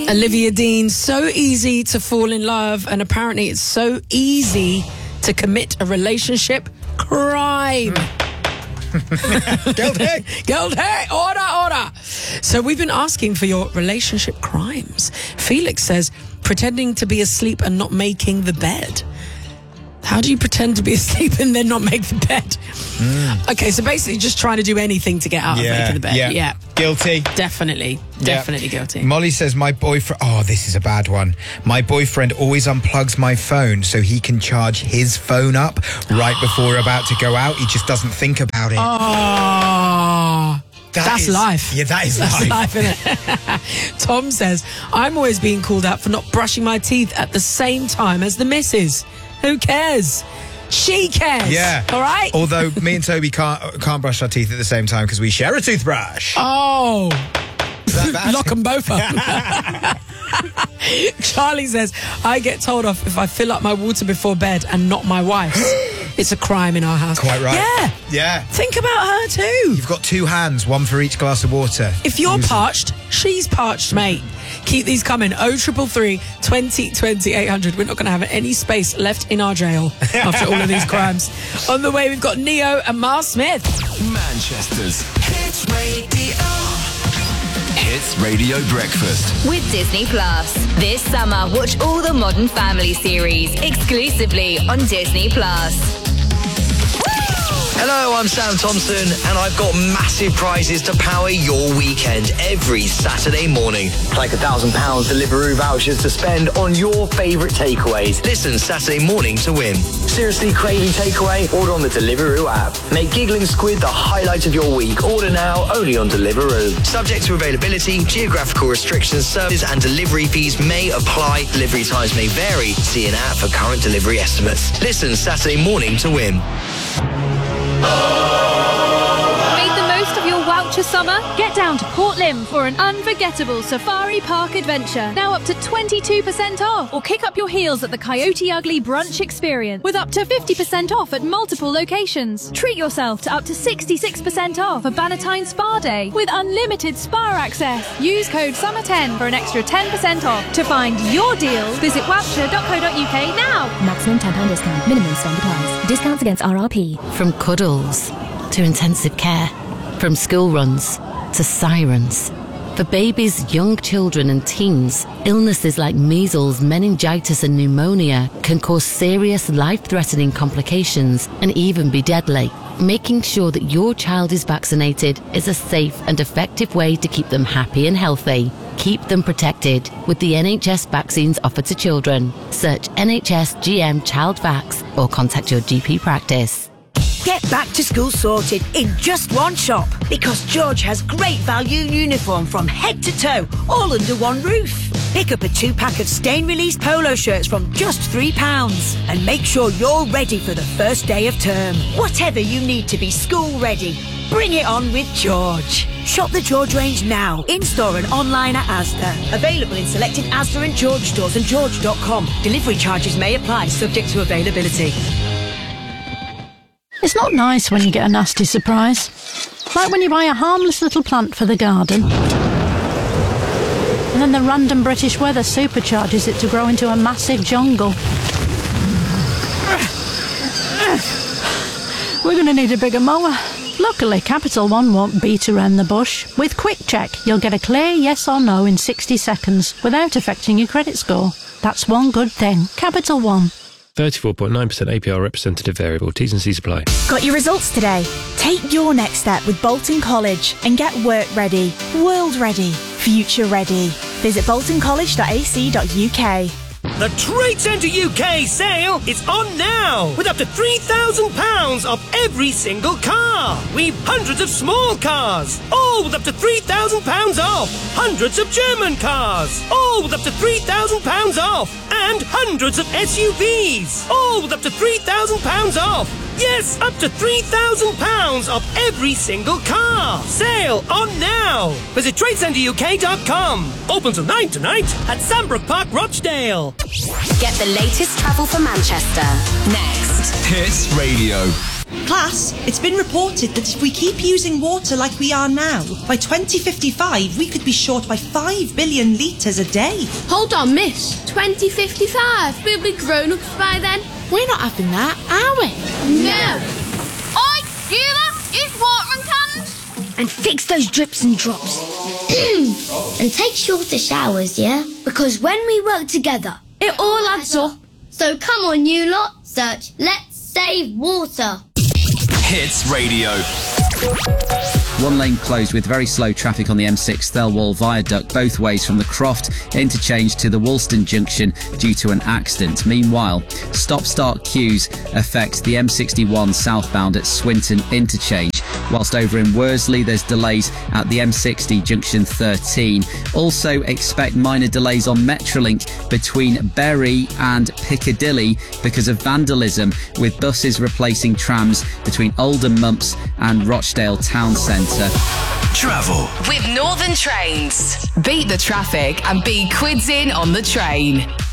Olivia Dean, so easy to fall in love, and apparently it's so easy to commit a relationship crime. Guilty! Order! So we've been asking for your relationship crimes. Felix says, pretending to be asleep and not making the bed. How do you pretend to be asleep and then not make the bed? Okay, so basically just trying to do anything to get out of making the bed. Yeah. Guilty. Definitely guilty. Molly says, my boyfriend... Oh, this is a bad one. My boyfriend always unplugs my phone so he can charge his phone up right before we're about to go out. He just doesn't think about it. Oh... That's life. Yeah, that's life, isn't it? Tom says, I'm always being called out for not brushing my teeth at the same time as the missus. Who cares? She cares. Yeah. All right? Although me and Toby can't brush our teeth at the same time because we share a toothbrush. Oh. Lock them both up. Charlie says, I get told off if I fill up my water before bed and not my wife's. It's a crime in our house. Quite right. Yeah. Think about her too. You've got two hands, one for each glass of water. If you're parched, she's parched, mate. Keep these coming. 0333 20 20 800. We're not going to have any space left in our jail after all of these crimes. On the way, we've got Neo and Miles Smith. Manchester's Hits Radio. Hits Radio Breakfast. With Disney Plus. This summer, watch all the Modern Family series exclusively on Disney Plus. Hello, I'm Sam Thompson, and I've got massive prizes to power your weekend every Saturday morning. Like £1,000 Deliveroo vouchers to spend on your favourite takeaways. Listen Saturday morning to win. Seriously craving takeaway? Order on the Deliveroo app. Make giggling squid the highlight of your week. Order now, only on Deliveroo. Subject to availability, geographical restrictions, service and delivery fees may apply. Delivery times may vary. See an app for current delivery estimates. Listen Saturday morning to win. Made the most of your voucher summer? Get down to Port Lim for an unforgettable safari park adventure. Now up to 22% off. Or kick up your heels at the Coyote Ugly Brunch Experience with up to 50% off at multiple locations. Treat yourself to up to 66% off a Bannatyne Spa Day with unlimited spa access. Use code SUMMER10 for an extra 10% off. To find your deals, visit wowcher.co.uk now. Maximum £10 discount. Minimum spend applies. Discounts against RRP. From cuddles to intensive care, from school runs to sirens. For babies, young children and teens, illnesses like measles, meningitis and pneumonia can cause serious life-threatening complications and even be deadly. Making sure that your child is vaccinated is a safe and effective way to keep them happy and healthy. Keep them protected with the NHS vaccines offered to children. Search NHS GM Child Vax or contact your GP practice. Get back to school sorted in just one shop, because George has great value uniform from head to toe, all under one roof. Pick up a 2-pack of stain-released polo shirts from just £3 and make sure you're ready for the first day of term. Whatever you need to be school ready, bring it on with George. Shop the George range now, in-store and online at Asda. Available in selected Asda and George stores and george.com. Delivery charges may apply, subject to availability. It's not nice when you get a nasty surprise. Like when you buy a harmless little plant for the garden, and then the random British weather supercharges it to grow into a massive jungle. We're going to need a bigger mower. Luckily, Capital One won't beat around the bush. With Quick Check, you'll get a clear yes or no in 60 seconds without affecting your credit score. That's one good thing. Capital One. 34.9% APR representative variable. T's and C's apply. Got your results today? Take your next step with Bolton College and get work ready, world ready, future ready. Visit boltoncollege.ac.uk. The Trade Centre UK sale is on now, with up to £3,000 off every single car. We've hundreds of small cars, all with up to £3,000 off. Hundreds of German cars, all with up to £3,000 off. And hundreds of SUVs, all with up to £3,000 off. Yes, up to £3,000 off every single car. Sale on now. Visit TradeCenterUK.com. Open till 9 tonight at Sandbrook Park, Rochdale. Get the latest travel for Manchester next. Hits Radio. Class, it's been reported that if we keep using water like we are now, by 2055 we could be short by 5 billion litres a day. Hold on, miss. 2055? We'll be grown-ups by then. We're not having that, are we? No. Oi, you lot, use watering cans. And fix those drips and drops. And take shorter showers, yeah? Because when we work together, it all adds up. So come on, you lot, search Let's Save Water. Hits Radio. One lane closed with very slow traffic on the M6 Thelwall Viaduct both ways from the Croft interchange to the Woolston Junction due to an accident. Meanwhile, stop-start queues affect the M61 southbound at Swinton interchange. Whilst over in Worsley, there's delays at the M60 Junction 13. Also expect minor delays on Metrolink between Bury and Piccadilly because of vandalism, with buses replacing trams between Oldham Mumps and Rochdale Town Centre. Travel with Northern Trains. Beat the traffic and be quids in on the train.